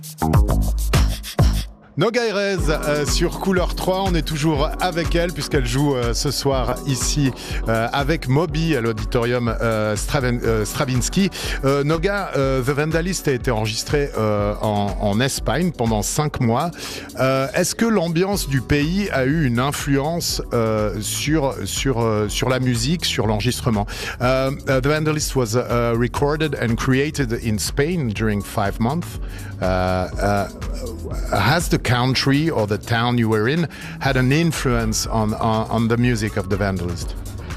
Noga Erez sur Couleur 3, on est toujours avec elle puisqu'elle joue ce soir ici avec Moby à l'auditorium Stravinsky. Noga, The Vandalist a été enregistré en Espagne pendant 5 mois. Est-ce que l'ambiance du pays a eu une influence sur la musique, sur l'enregistrement? The Vandalist was recorded and created in Spain during 5 months. Has the country or the town you were in had an influence on the music of The Vandalist?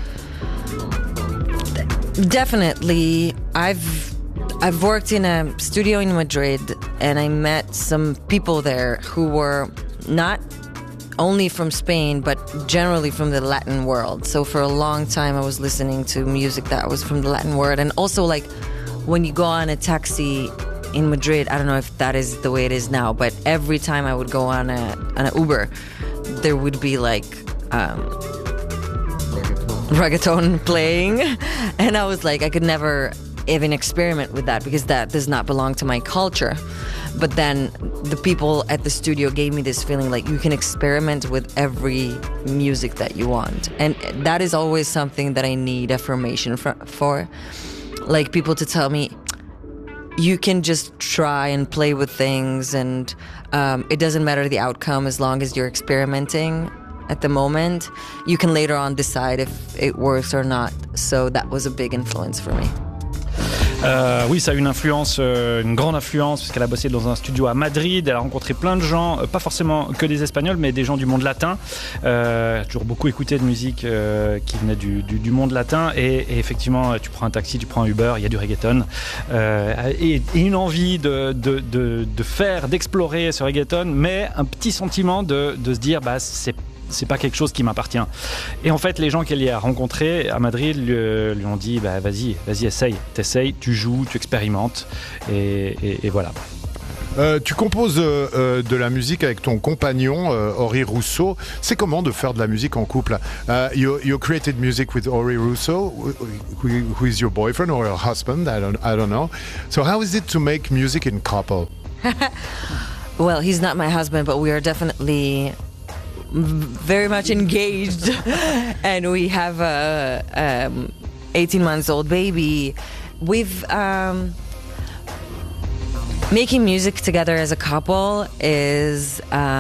Definitely. I've worked in a studio in Madrid and I met some people there who were not only from Spain but generally from the Latin world. So for a long time I was listening to music that was from the Latin world, and also like when you go on a taxi in Madrid, I don't know if that is the way it is now, but every time I would go on an Uber, there would be like reggaeton playing, and I was like, I could never even experiment with that because that does not belong to my culture. But then the people at the studio gave me this feeling like you can experiment with every music that you want, and that is always something that I need affirmation for, like people to tell me, you can just try and play with things, and it doesn't matter the outcome as long as you're experimenting at the moment. You can later on decide if it works or not. So that was a big influence for me. Oui, ça a une influence, une grande influence, parce qu'elle a bossé dans un studio à Madrid. Elle a rencontré plein de gens, pas forcément que des Espagnols, mais des gens du monde latin. Toujours beaucoup écouté de musique qui venait du monde latin. Et effectivement, tu prends un taxi, tu prends un Uber, il y a du reggaeton. Et une envie de faire, d'explorer ce reggaeton, mais un petit sentiment de se dire, bah, c'est pas quelque chose qui m'appartient. Et en fait, les gens qu'elle y a rencontrés à Madrid lui ont dit, bah, vas-y, t'essayes, tu joues, tu expérimentes, et voilà. Tu composes de la musique avec ton compagnon Ori Russo. C'est comment de faire de la musique en couple? You created music with Ori Russo, who is your boyfriend or your husband? I don't know. So how is it to make music in couple? Well, he's not my husband, but we are definitely very much engaged, and we have a 18-month-old baby. We've making music together as a couple is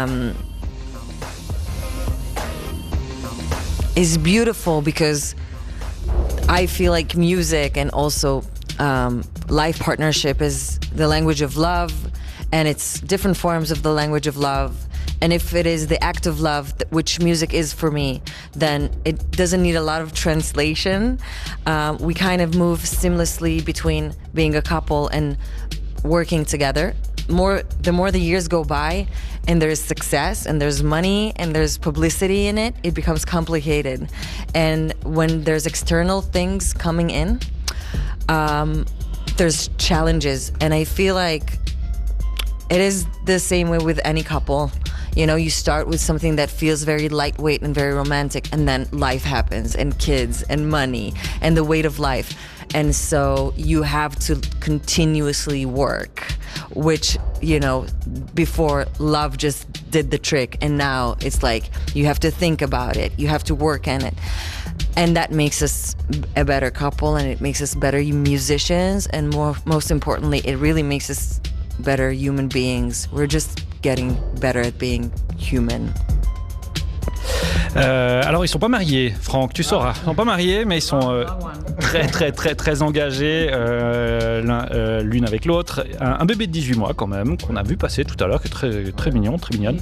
beautiful because I feel like music and also life partnership is the language of love, and it's different forms of the language of love. And if it is the act of love, which music is for me, then it doesn't need a lot of translation. We kind of move seamlessly between being a couple and working together. The more the years go by and there's success and there's money and there's publicity in it, it becomes complicated. And when there's external things coming in, there's challenges. And I feel like it is the same way with any couple. You know, you start with something that feels very lightweight and very romantic, and then life happens, and kids, and money, and the weight of life. And so you have to continuously work, which, you know, before love just did the trick, and now it's like you have to think about it, you have to work on it. And that makes us a better couple, and it makes us better musicians, and most importantly, it really makes us better human beings. We're just getting better at being human. Alors ils sont pas mariés, Franck, tu sauras. Ils sont pas mariés, mais ils sont très engagés l'une avec l'autre. Un bébé de 18 mois quand même, qu'on a vu passer tout à l'heure, qui est très mignon, très mignonne.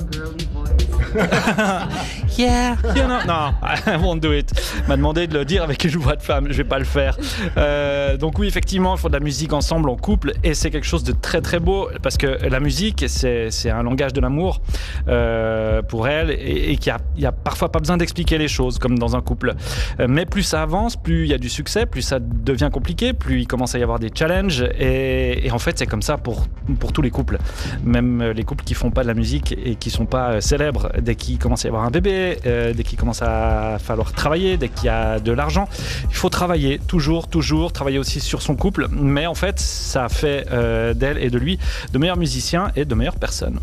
Yeah. Non, I won't do it. Il m'a demandé de le dire avec une voix de femme, je vais pas le faire. Donc oui, effectivement, il faut de la musique ensemble, en couple, et c'est quelque chose de très beau, parce que la musique, c'est un langage de l'amour pour elle, et qu'il y a parfois pas besoin d'expliquer les choses, comme dans un couple. Mais plus ça avance, plus il y a du succès, plus ça devient compliqué, plus il commence à y avoir des challenges, et en fait, c'est comme ça pour tous les couples. Même les couples qui font pas de la musique et qui sont pas célèbres dès qu'il commence à y avoir un bébé, dès qu'il commence à falloir travailler, dès qu'il y a de l'argent. Il faut travailler, toujours, travailler aussi sur son couple. Mais en fait, ça fait d'elle et de lui de meilleurs musiciens et de meilleures personnes.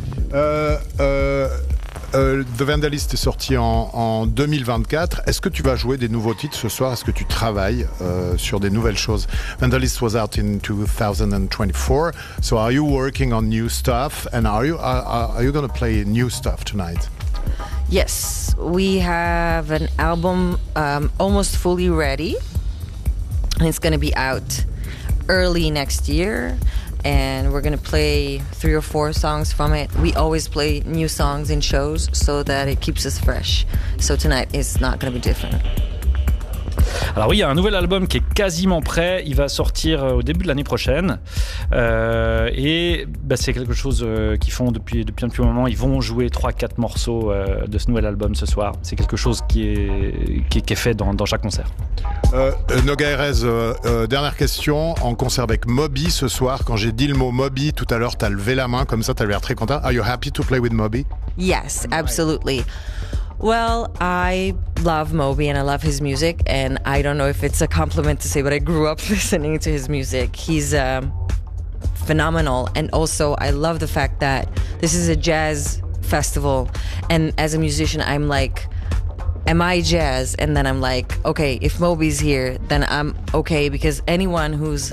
The Vandalist est sorti en 2024. Est-ce que tu vas jouer des nouveaux titres ce soir? Est-ce que tu travailles sur des nouvelles choses? Vandalist was out in 2024. So are you working on new stuff? And are you going to play new stuff tonight? Yes, we have an album almost fully ready. And it's going to be out early next year. And we're going to play 3 or 4 songs from it. We always play new songs in shows so that it keeps us fresh. So tonight is not going to be different. Alors oui, il y a un nouvel album qui est quasiment prêt. Il va sortir au début de l'année prochaine. Et c'est quelque chose qu'ils font depuis un petit moment. Ils vont jouer 3-4 morceaux de ce nouvel album ce soir. C'est quelque chose qui est fait dans chaque concert. Noga Erez, dernière question. En concert avec Moby ce soir, quand j'ai dit le mot Moby tout à l'heure, t'as levé la main comme ça, t'as l'air très content. Are you happy to play with Moby? Yes, absolutely. Well, I love Moby and I love his music, and I don't know if it's a compliment to say, but I grew up listening to his music. He's phenomenal, and also I love the fact that this is a jazz festival, and as a musician I'm like, am I jazz? And then I'm like, okay, if Moby's here, then I'm okay, because anyone who's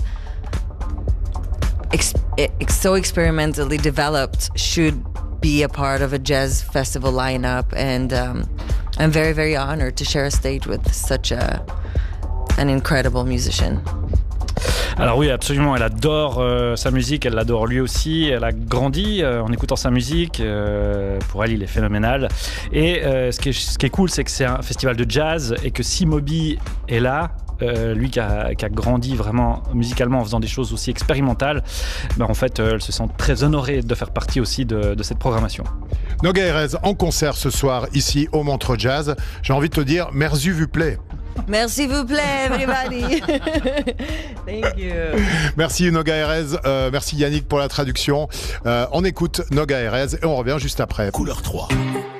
so experimentally developed should be a part of a jazz festival lineup, and I'm very, very honored to share a stage with such an incredible musician. Alors oui, absolument, elle adore sa musique, elle l'adore lui aussi, elle a grandi en écoutant sa musique, pour elle il est phénoménal. Et ce qui est cool, c'est que c'est un festival de jazz et que si Moby est là, lui qui a grandi vraiment musicalement en faisant des choses aussi expérimentales, en fait elle se sent très honorée de faire partie aussi de cette programmation. Noga Erez en concert ce soir ici au Montreux Jazz. J'ai envie de te dire merci vous plaît. Merci vous plaît, everybody. Thank you. Merci Noga Erez, merci Yannick pour la traduction. On écoute Noga Erez et on revient juste après. Couleur 3.